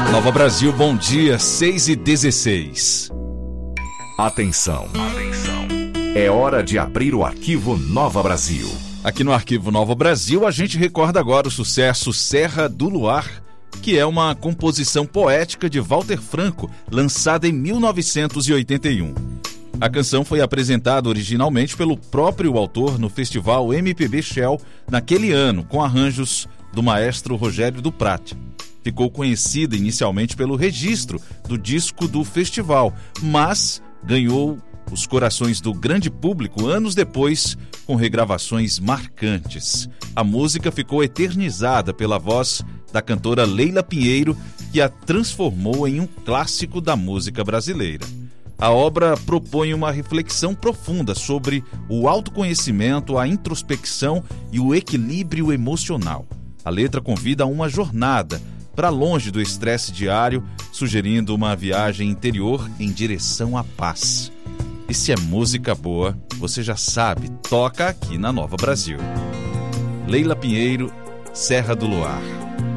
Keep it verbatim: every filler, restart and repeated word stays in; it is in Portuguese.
Nova Brasil, bom dia, seis e dezesseis. Atenção, atenção. É hora de abrir o arquivo Nova Brasil. Aqui no Arquivo Nova Brasil, a gente recorda agora o sucesso Serra do Luar, que é uma composição poética de Walter Franco, lançada em mil novecentos e oitenta e um. A canção foi apresentada originalmente pelo próprio autor no Festival M P B Shell naquele ano, com arranjos do maestro Rogério do Prate. Ficou conhecida inicialmente pelo registro do disco do festival, mas ganhou os corações do grande público anos depois, com regravações marcantes. A música ficou eternizada pela voz da cantora Leila Pinheiro, que a transformou em um clássico da música brasileira. A obra propõe uma reflexão profunda sobre o autoconhecimento, a introspecção e o equilíbrio emocional. A letra convida a uma jornada para longe do estresse diário, sugerindo uma viagem interior em direção à paz. E se é música boa, você já sabe, toca aqui na Nova Brasil. Leila Pinheiro, Serra do Luar.